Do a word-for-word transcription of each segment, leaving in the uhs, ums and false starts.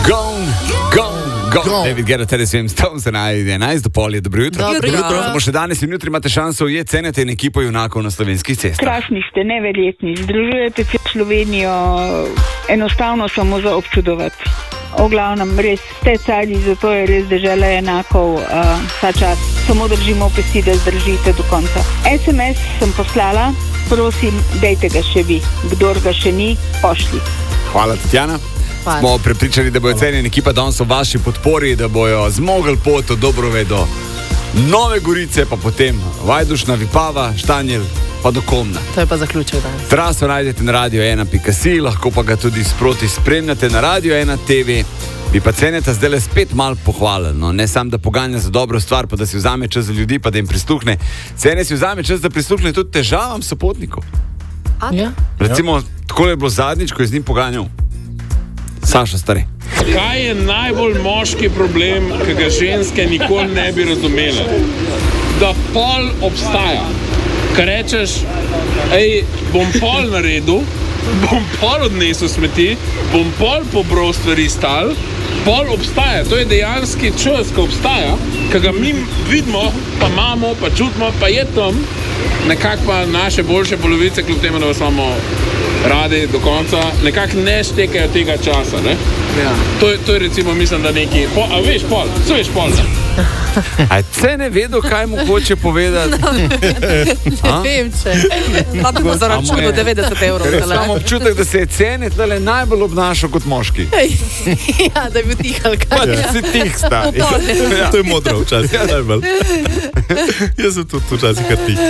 Gone, gone, gone. David Guetta, Teddy Swims, Stones and I, enajst do pol je, dobro jutro. Dobro jutro. Samo še danes in jutri imate šanso ujeti cenete in ekipo junakov na slovenskih cestah. Krasni ste, neverjetni. Združujete celo Slovenijo, enostavno samo za občudovati. O glavnem, res ste cari, zato je res dežela enakov uh, ta čas. Samo držimo pesti, da zdržite do konca. es em es sem poslala, prosim, dejte ga še vi. Kdor ga še ni, pošli. Hvala, Tatjana. Hvala. Smo prepričani, da bojo cenjeni ekipa danes v vaši podpori, da bojo zmogli pot od Dobrove do Nove Gorice, pa potem Vajdušna, Vipava, Štanjel, pa do Komna. To je pa zaključek danes. Traso najdete na radio ena pika si, lahko pa ga tudi sproti spremljate na Radio ena te ve. Bi pa ceneta zdaj le spet malo pohvalili, no? Ne sam, da poganja za dobro stvar, pa da si vzame čas za ljudi, pa da jim prisluhne. Cene si vzame čas, da prisluhne tudi težavam sopotnikov. Ja. Recimo, tako je bilo zadnjič, ko je z njim poganjal Saša Stare. Kaj je najbolj moški problem, ki ga ženske nikoli ne bi razumele? Da pol obstaja. Kaj rečeš, ej, bom pol naredil, bom pol odnesel smeti, bom pol pobral stvari stal, pol obstaja. To je dejanski čas, ko obstaja, ki ga mi vidimo, pa imamo, pa čutimo, pa je tam nekako pa naše boljše polovice, kljub temu, da vas imamo radi do konca, nekako ne štekajo tega časa, ne? Ja. To, je, to je recimo, mislim, da neki, po, a veš pol, so veš pol, ne? A je cene vedel, kaj mu hoče povedati? Ne vem, če. Pa bi pa za računu devetdeset evrov. Ker imam občutek, da se je cene tlele najbolj obnašal kot moški. Ja, da je bil tihalka. Pa da si tih stari. Ja. To je modro včasih, ja. Najbolj. Jaz sem tudi včasih kar tih.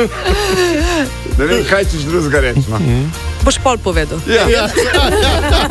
Ne vem, kaj ćeš drugega reči, no? Boš pol povedal. Ja.